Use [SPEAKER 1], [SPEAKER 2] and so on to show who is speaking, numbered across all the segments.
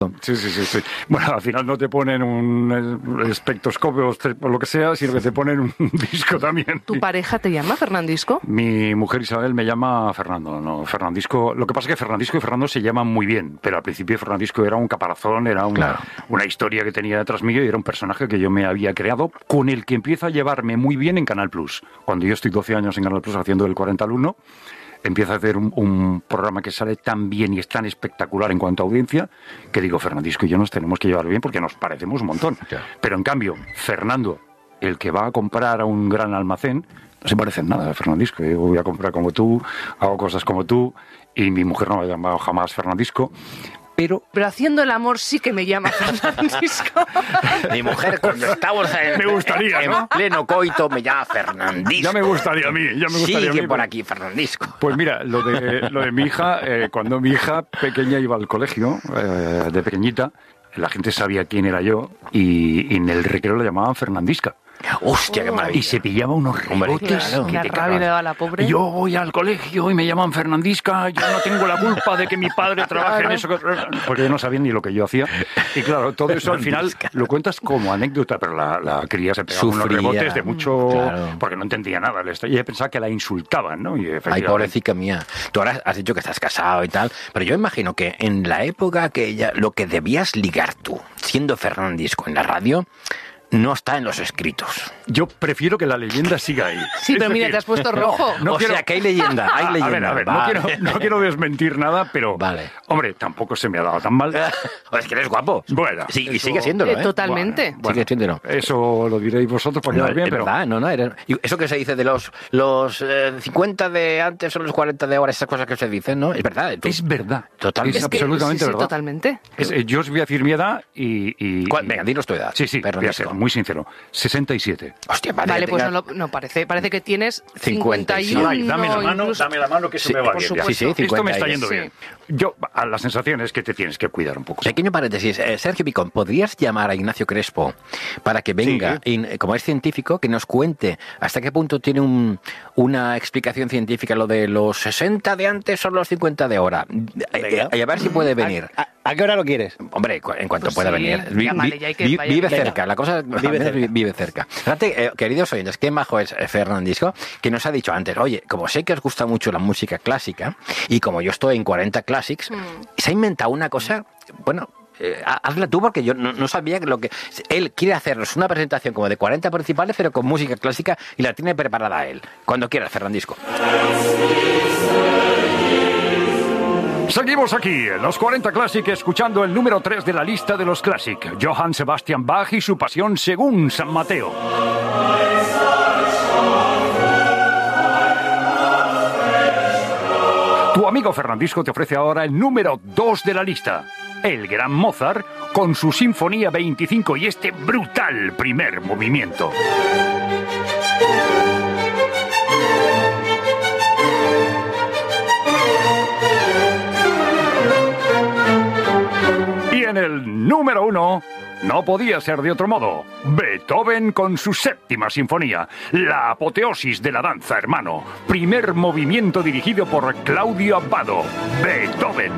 [SPEAKER 1] Sí. Bueno, al final no te ponen un espectroscopio o lo que sea, sino que te ponen un disco también.
[SPEAKER 2] ¿Tu pareja te llama Fernandisco?
[SPEAKER 1] Mi mujer Isabel me llama Fernando, no Fernandisco. Lo que pasa es que Fernandisco y Fernando se llaman muy bien, pero al principio Fernandisco era un caparazón, era una historia que tenía detrás mío y era un personaje que yo me había creado, con el que empiezo a llevarme muy bien en Canal Plus. Cuando yo estoy 12 años en Canal Plus haciendo el 40 al 1, empieza a hacer un programa que sale tan bien y es tan espectacular en cuanto a audiencia que digo, Fernandisco y yo nos tenemos que llevar bien porque nos parecemos un montón. Yeah. Pero en cambio, Fernando, el que va a comprar a un gran almacén, no se parece en nada a Fernandisco. Yo voy a comprar como tú, hago cosas como tú, y mi mujer no me ha llamado jamás Fernandisco. Pero
[SPEAKER 2] haciendo el amor sí que me llama Fernandisco.
[SPEAKER 3] Mi mujer, cuando estamos en pleno coito, me llama Fernandisco.
[SPEAKER 1] Ya me gustaría a mí.
[SPEAKER 3] Sigue por aquí, Fernandisco.
[SPEAKER 1] Pues mira, lo de mi hija, cuando mi hija pequeña iba al colegio, de pequeñita, la gente sabía quién era yo y en el recreo la llamaban Fernandisca.
[SPEAKER 3] Hostia, qué maravilla.
[SPEAKER 1] Y se pillaba unos rebotes.
[SPEAKER 2] Claro. Qué rabia le daba la pobre.
[SPEAKER 1] Yo voy al colegio y me llaman Fernandisca, yo no tengo la culpa de que mi padre trabaje en eso. Porque no sabían ni lo que yo hacía. Y claro, todo eso al final lo cuentas como anécdota, pero la cría se pegaba unos rebotes de mucho... Claro. Porque no entendía nada. Y ella pensaba que la insultaban, ¿no?
[SPEAKER 3] Ay, pobrecita mía. Tú ahora has dicho que estás casado y tal, pero yo imagino que en la época que ella, lo que debías ligar tú, siendo Fernandisco en la radio... no está en los escritos.
[SPEAKER 1] Yo prefiero que la leyenda siga ahí.
[SPEAKER 2] Sí, pero mira, te has puesto rojo.
[SPEAKER 3] No quiero... sea, que hay leyenda, hay leyenda.
[SPEAKER 1] A ver, vale. no quiero desmentir nada, pero...
[SPEAKER 3] Vale.
[SPEAKER 1] Hombre, tampoco se me ha dado tan mal.
[SPEAKER 3] Es que eres guapo.
[SPEAKER 1] Bueno.
[SPEAKER 3] Sí, y sigue siéndolo, ¿eh?
[SPEAKER 2] Totalmente.
[SPEAKER 3] Bueno, sigue siéndolo.
[SPEAKER 1] Eso lo diréis vosotros para quedar bien, pero...
[SPEAKER 3] verdad, no. Eso que se dice de los 50 de antes o los 40 de ahora, esas cosas que se dicen, ¿no? Es verdad.
[SPEAKER 1] Es verdad.
[SPEAKER 3] Totalmente.
[SPEAKER 1] Es absolutamente verdad.
[SPEAKER 2] Sí, totalmente.
[SPEAKER 1] Yo os voy a decir mi edad y...
[SPEAKER 3] Venga, dinos tu edad.
[SPEAKER 1] Sí, voy a ser muy sincero. 67.
[SPEAKER 3] Hostia,
[SPEAKER 2] vale, pues no parece que tienes 51.
[SPEAKER 1] Ay, dame la mano que eso me va bien.
[SPEAKER 3] Sí, 50,
[SPEAKER 1] esto me está yendo bien. Yo, la sensación es que te tienes que cuidar un poco.
[SPEAKER 3] Pequeño paréntesis. Sergio Picón, ¿podrías llamar a Ignacio Crespo para que venga, como es científico, que nos cuente hasta qué punto tiene una explicación científica lo de los 60 de antes son los 50 de ahora? Y a ver si puede venir.
[SPEAKER 4] ¿A qué hora lo quieres?
[SPEAKER 3] Hombre, en cuanto pueda venir.
[SPEAKER 2] Vive
[SPEAKER 3] vive cerca, la cosa vive cerca. Fíjate, queridos oyentes, qué majo es Fernandisco, que nos ha dicho antes, oye, como sé que os gusta mucho la música clásica, y como yo estoy en 40 Classics, se ha inventado una cosa, bueno... hazla tú, porque yo no sabía que lo que... Él quiere hacernos una presentación como de 40 principales, pero con música clásica, y la tiene preparada él. Cuando quieras, Fernandisco.
[SPEAKER 1] Seguimos aquí, en los 40 Classic, escuchando el número 3 de la lista de los Classic, Johann Sebastian Bach y su Pasión según San Mateo. Tu amigo Fernandisco te ofrece ahora el número 2 de la lista, el gran Mozart, con su Sinfonía 25 y este brutal primer movimiento. Y en el número 1, no podía ser de otro modo, Beethoven con su séptima sinfonía, la apoteosis de la danza, hermano. Primer movimiento dirigido por Claudio Abbado, Beethoven.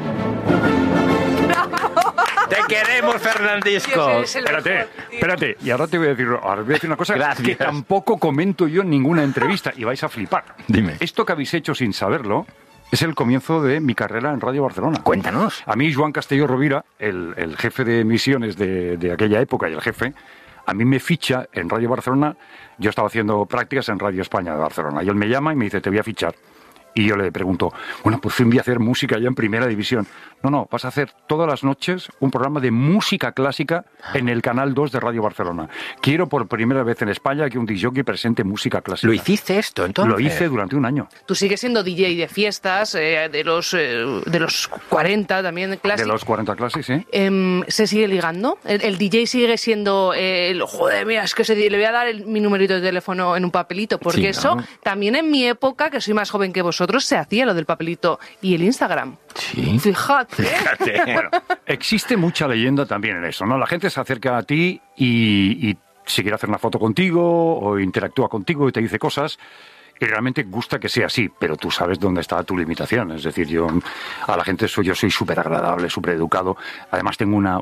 [SPEAKER 3] ¡Te queremos, Fernandisco!
[SPEAKER 1] Espérate. Y ahora te voy a decir una cosa.
[SPEAKER 3] Gracias.
[SPEAKER 1] Que tampoco comento yo en ninguna entrevista y vais a flipar.
[SPEAKER 3] Dime.
[SPEAKER 1] Esto que habéis hecho sin saberlo es el comienzo de mi carrera en Radio Barcelona.
[SPEAKER 3] Cuéntanos.
[SPEAKER 1] A mí, Joan Castelló Rovira, el jefe de emisiones de aquella época y el jefe, a mí me ficha en Radio Barcelona. Yo estaba haciendo prácticas en Radio España de Barcelona. Y él me llama y me dice, te voy a fichar. Y yo le pregunto, bueno, por fin voy a hacer música ya en primera división. No, vas a hacer todas las noches un programa de música clásica en el Canal 2 de Radio Barcelona. Quiero por primera vez en España que un disc-jockey presente música clásica.
[SPEAKER 3] ¿Lo hiciste esto entonces?
[SPEAKER 1] Lo hice durante un año.
[SPEAKER 2] Tú sigues siendo DJ de fiestas, de los 40 también clásicos.
[SPEAKER 1] De los 40 clásicos, sí.
[SPEAKER 2] ¿Se sigue ligando? ¿El DJ sigue siendo joder, mira, es que le voy a dar mi numerito de teléfono en un papelito? Porque sí, eso, también en mi época, que soy más joven que vosotros, se hacía lo del papelito y el Instagram.
[SPEAKER 3] Sí.
[SPEAKER 2] Fíjate.
[SPEAKER 1] Bueno, existe mucha leyenda también en eso, ¿no? La gente se acerca a ti y si quiere hacer una foto contigo o interactúa contigo y te dice cosas. y realmente gusta que sea así, pero tú sabes dónde está tu limitación. Es decir, yo a la gente yo soy súper agradable, súper educado. Además tengo